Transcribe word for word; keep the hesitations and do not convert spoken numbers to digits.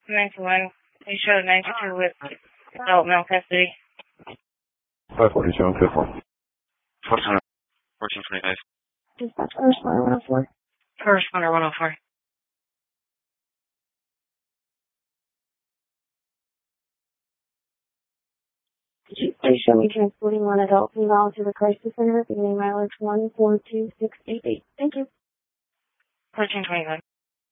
ninety-one. You showed ninety-two with adult male custody. five forty-seven, fifth one. fourteen twenty-five. Dispatch correspondent one oh four. Correspondent one oh four. Could you please show me transporting one adult female to the crisis center beginning mileage one four two six eight eight? Thank you. fourteen twenty-five.